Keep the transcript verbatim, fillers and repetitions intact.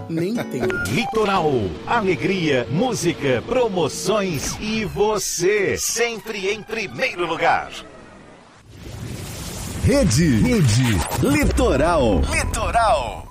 Nem tem. Litoral, alegria, música, promoções e você, sempre em primeiro lugar. Rede, Rede, Litoral. Litoral.